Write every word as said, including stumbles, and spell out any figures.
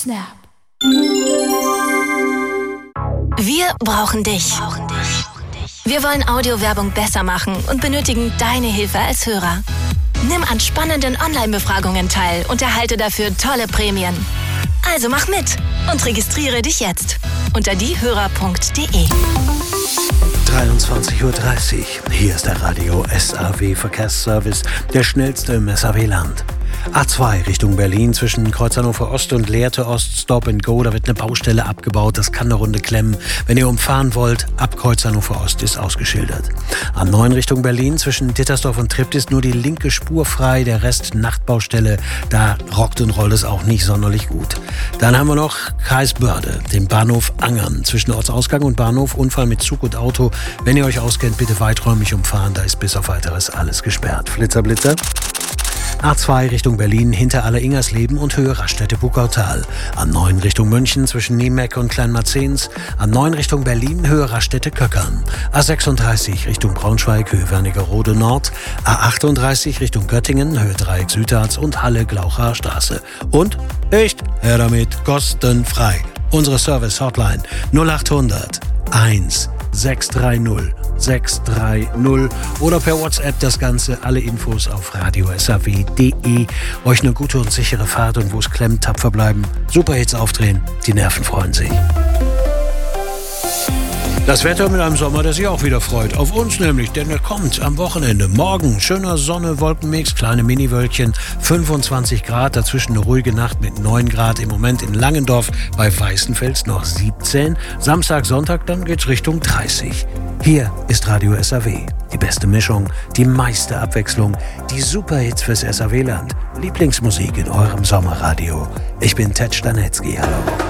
Snap. Wir brauchen dich. Wir wollen Audiowerbung besser machen und benötigen deine Hilfe als Hörer. Nimm an spannenden Online-Befragungen teil und erhalte dafür tolle Prämien. Also mach mit und registriere dich jetzt unter diehörer punkt de. dreiundzwanzig Uhr dreißig. Hier ist der Radio S A W Verkehrsservice, der schnellste im S A W-Land. A zwei Richtung Berlin zwischen Kreuz Hannover Ost und Lehrte Ost, Stop and Go. Da wird eine Baustelle abgebaut, das kann eine Runde klemmen. Wenn ihr umfahren wollt, ab Kreuz Hannover Ost ist ausgeschildert. A neun Richtung Berlin zwischen Dittersdorf und Triptis nur die linke Spur frei, der Rest Nachtbaustelle. Da rockt und rollt es auch nicht sonderlich gut. Dann haben wir noch Kaisbörde, den Bahnhof Angern. Zwischen Ortsausgang und Bahnhof Unfall mit Zug und Auto. Wenn ihr euch auskennt, bitte weiträumig umfahren, da ist bis auf Weiteres alles gesperrt. Flitzer, Blitzer. A zwei Richtung Berlin hinter Aller-Ingersleben und Höhe Raststätte-Bugautal. A neun Richtung München zwischen Niemeck und Kleinmarzens. A neun Richtung Berlin Höhe Raststätte-Köckern. A sechsunddreißig Richtung Braunschweig Höhe Wernigerode Nord. A achtunddreißig Richtung Göttingen Höhe Dreieck Südharz und Halle-Glaucher Straße. Und echt, her damit, kostenfrei. Unsere Service-Hotline null achthundert eins sechs drei null sechs drei null oder per WhatsApp das Ganze. Alle Infos auf radio s a w punkt de. Euch eine gute und sichere Fahrt und wo es klemmt, tapfer bleiben. Superhits aufdrehen, die Nerven freuen sich. Das Wetter mit einem Sommer, der sich auch wieder freut. Auf uns nämlich, denn er kommt am Wochenende. Morgen schöner Sonne, Wolkenmix, kleine Miniwölkchen, fünfundzwanzig Grad, dazwischen eine ruhige Nacht mit neun Grad. Im Moment in Langendorf bei Weißenfels noch siebzehn. Samstag, Sonntag, dann geht's Richtung dreißig. Hier ist Radio S A W. Die beste Mischung, die meiste Abwechslung, die Superhits fürs S A W-Land. Lieblingsmusik in eurem Sommerradio. Ich bin Ted Stanetzky, hallo.